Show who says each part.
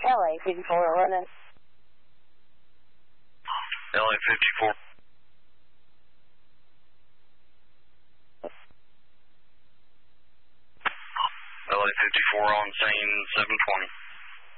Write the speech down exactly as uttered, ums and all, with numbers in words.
Speaker 1: L A fifty-four running.
Speaker 2: L A fifty-four. L A fifty-four on scene seven twenty.